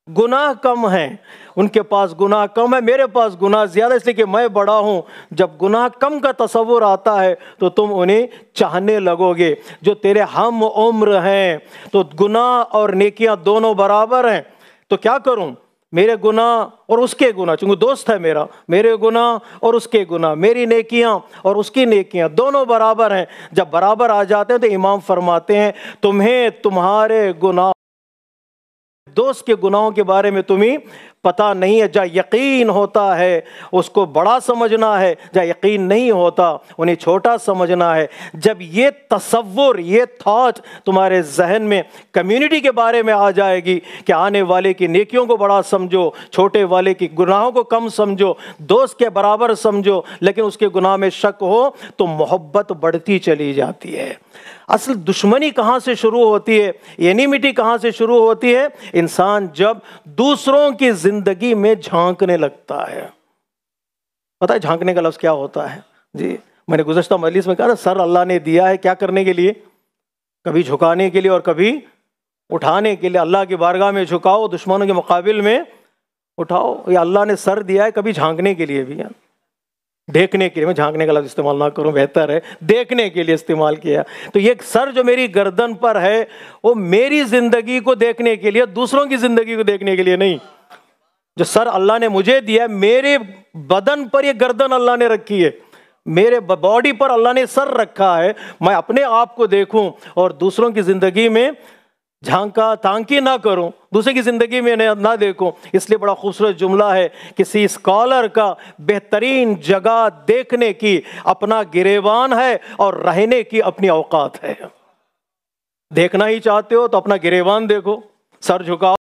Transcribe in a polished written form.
گناہ کم ہیں، ان کے پاس گناہ کم ہے، میرے پاس گناہ زیادہ، اس لیے کہ میں بڑا ہوں۔ جب گناہ کم کا تصور آتا ہے تو تم انہیں چاہنے لگو گے۔ جو تیرے ہم عمر ہیں، تو گناہ اور نیکیاں دونوں برابر ہیں، تو کیا کروں؟ میرے گناہ اور اس کے گناہ، چونکہ دوست ہے میرا، میرے گناہ اور اس کے گناہ، میری نیکیاں اور اس کی نیکیاں دونوں برابر ہیں۔ جب برابر آ جاتے ہیں تو امام فرماتے ہیں تمہیں تمہارے گناہ، دوست کے گناہوں کے بارے میں تمہیں پتہ نہیں ہے۔ جہاں یقین ہوتا ہے اس کو بڑا سمجھنا ہے، جہاں یقین نہیں ہوتا انہیں چھوٹا سمجھنا ہے۔ جب یہ تصور، یہ تھاٹ تمہارے ذہن میں کمیونٹی کے بارے میں آ جائے گی کہ آنے والے کی نیکیوں کو بڑا سمجھو، چھوٹے والے کی گناہوں کو کم سمجھو، دوست کے برابر سمجھو، لیکن اس کے گناہ میں شک ہو، تو محبت بڑھتی چلی جاتی ہے۔ اصل دشمنی کہاں سے شروع ہوتی ہے، اینیمیٹی کہاں سے شروع ہوتی ہے؟ انسان جب دوسروں کی زندگی میں جھانکنے لگتا ہے۔ پتہ ہے جھانکنے کا لفظ کیا ہوتا ہے؟ جی میں نے گزشتہ مجلس میں کہا نا، سر اللہ نے دیا ہے کیا کرنے کے لیے؟ کبھی جھکانے کے لیے اور کبھی اٹھانے کے لیے۔ اللہ کی بارگاہ میں جھکاؤ، دشمنوں کے مقابل میں اٹھاؤ۔ یہ اللہ نے سر دیا ہے کبھی جھانکنے کے لیے بھی، دیکھنے کے لیے۔ میں جھانکنے کا لفظ استعمال نہ کروں، بہتر ہے دیکھنے کے لیے استعمال کیا۔ تو یہ سر جو میری گردن پر ہے وہ میری زندگی کو دیکھنے کے لیے، دوسروں کی زندگی کو دیکھنے کے لیے نہیں۔ جو سر اللہ نے مجھے دیا ہے، میرے بدن پر یہ گردن اللہ نے رکھی ہے، میرے باڈی پر اللہ نے سر رکھا ہے، میں اپنے آپ کو دیکھوں اور دوسروں کی زندگی میں جھانکا تانکی نہ کروں، دوسرے کی زندگی میں نہ دیکھوں۔ اس لیے بڑا خوبصورت جملہ ہے کسی اسکالر کا، بہترین جگہ دیکھنے کی اپنا گریبان ہے اور رہنے کی اپنی اوقات ہے۔ دیکھنا ہی چاہتے ہو تو اپنا گریبان دیکھو، سر جھکاؤ۔